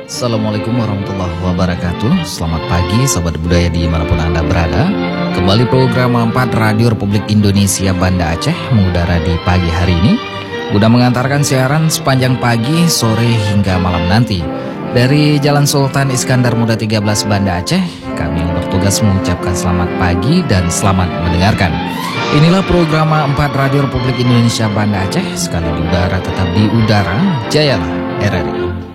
Assalamualaikum warahmatullahi wabarakatuh. Selamat pagi sahabat budaya dimanapun Anda berada. Kembali program 4 Radio Republik Indonesia Banda Aceh mengudara di pagi hari ini, guna mengantarkan siaran sepanjang pagi, sore hingga malam nanti. Dari Jalan Sultan Iskandar Muda 13 Banda Aceh, kami yang bertugas mengucapkan selamat pagi dan selamat mendengarkan. Inilah program 4 Radio Republik Indonesia Banda Aceh, sekali di udara tetap di udara, jayalah RRI.